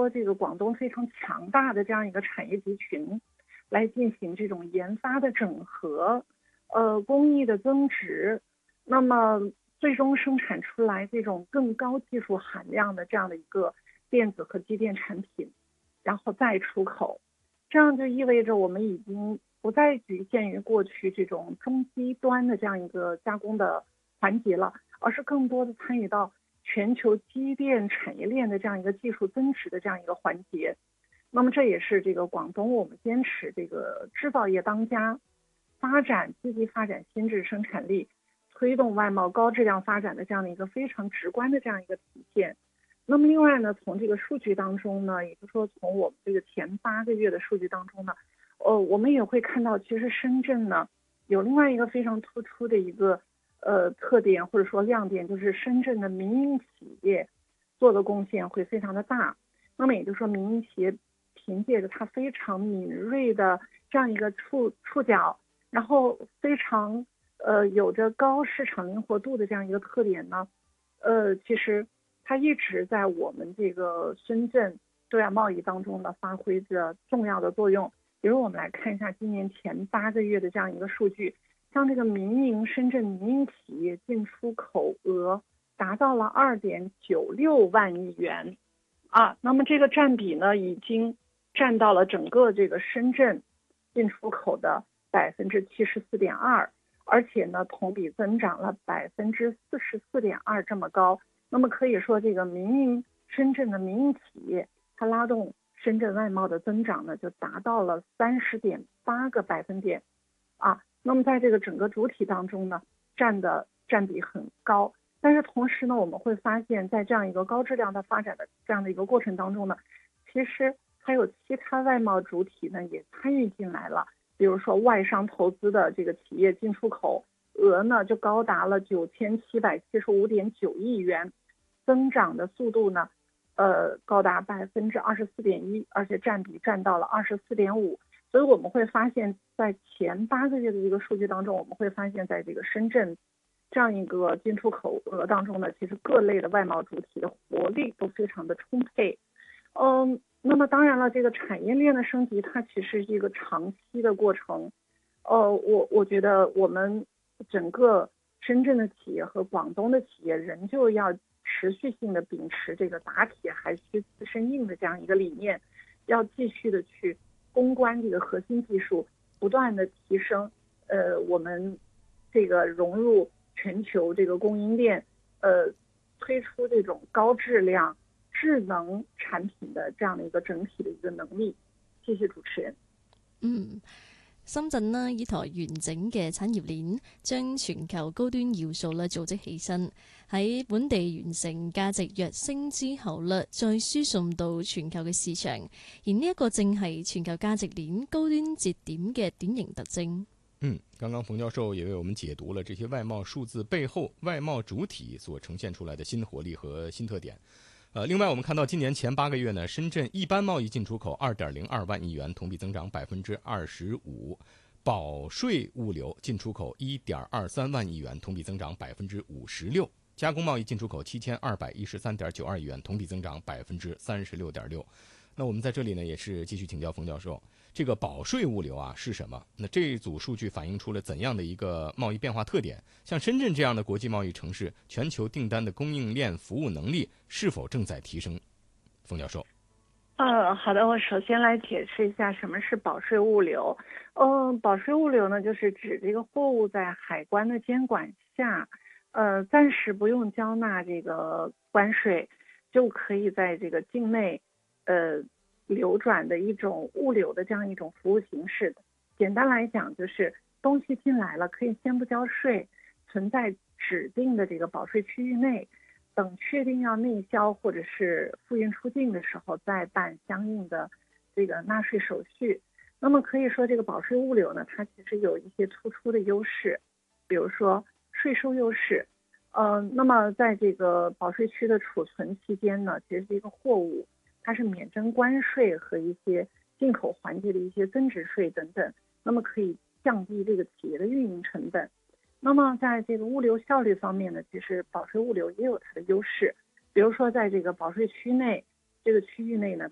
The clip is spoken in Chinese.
说这个广东非常强大的这样一个产业集群，来进行这种研发的整合，工艺的增值，那么最终生产出来这种更高技术含量的这样的一个电子和机电产品，然后再出口，这样就意味着我们已经不再局限于过去这种中低端的这样一个加工的环节了，而是更多的参与到全球机电产业链的这样一个技术增值的这样一个环节。那么这也是这个广东我们坚持这个制造业当家，积极发展新质生产力，推动外贸高质量发展的这样的一个非常直观的这样一个体现。那么另外呢，从这个数据当中呢，也就是说从我们这个前8个月的数据当中呢，我们也会看到，其实深圳呢有另外一个非常突出的一个特点或者说亮点，就是深圳的民营企业做的贡献会非常的大。那么也就是说，民营企业凭借着它非常敏锐的这样一个触角，然后非常有着高市场灵活度的这样一个特点呢，其实它一直在我们这个深圳对外贸易当中呢发挥着重要的作用。比如我们来看一下今年前8个月的这样一个数据，像这个深圳民营企业进出口额达到了2.96万亿元啊，那么这个占比呢已经占到了整个这个深圳进出口的74.2%，而且呢同比增长了44.2%这么高。那么可以说这个深圳的民营企业它拉动深圳外贸的增长呢就达到了30.8个百分点啊。那么在这个整个主体当中呢占比很高，但是同时呢我们会发现在这样一个高质量的发展的这样的一个过程当中呢，其实还有其他外贸主体呢也参与进来了。比如说外商投资的这个企业进出口额呢就高达了9775.9亿元，增长的速度呢高达24.1%，而且占到了24.5%。所以我们会发现在前8个月的这个数据当中，我们会发现在这个深圳这样一个进出口额当中呢，其实各类的外贸主体的活力都非常的充沛。那么当然了，这个产业链的升级它其实是一个长期的过程。我觉得我们整个深圳的企业和广东的企业仍旧要持续性的秉持这个打铁还需自身硬的这样一个理念，要继续的去攻关这个核心技术，不断的提升我们这个融入全球这个供应链，推出这种高质量智能产品的这样的一个整體嘅一個能力。謝謝主持人。 深圳呢依台完整嘅產業鏈，將全球高端要素咧組織起身，喺本地完成價值躍升之後咧，再輸送到全球嘅市場。而呢一個正係全球價值鏈高端節點嘅典型特徵。 剛剛馮教授也為我們解讀了這些外貿數字背後外貿主體所呈現出來的新活力和新特點。另外我們看到今年前8個月呢，深圳一般貿易進出口2.02萬億元，同比增長25%；保稅物流進出口1.23萬億元，同比增長56%；加工貿易進出口7213.92億元，同比增長36.6%。那我們在這裡呢，也是繼續請教馮教授，這個保稅物流啊是什麼？那這一組數據反映出了怎樣的一個貿易變化特點？像深圳這樣的國際貿易城市，全球訂單的供應鏈服務能力是否正在提升？馮教授。 好的，我首先來解釋一下什麼是保稅物流。保稅物流呢，就是指這個貨物在海關的監管下，暫時不用交納這個關稅，就可以在這個境內流轉的一種物流的這樣一種服務形式。簡單來講，就是東西進來了，可以先不交稅，存在指定的這個保稅區域內，等確定要內銷或者是付運出境的時候，再辦相應的這個納稅手續。那麼可以說，這個保稅物流呢，它其實有一些突出的優勢，比如說稅收優勢。那麼在這個保稅區的儲存期間呢，其實這個貨物它是免徵關稅和一些進口環節的一些增值稅等等，那麼可以降低這個企業的運營成本。那麼在這個物流效率方面呢，其實保稅物流也有它的優勢，比如說在這個保稅區內，這個區域內呢，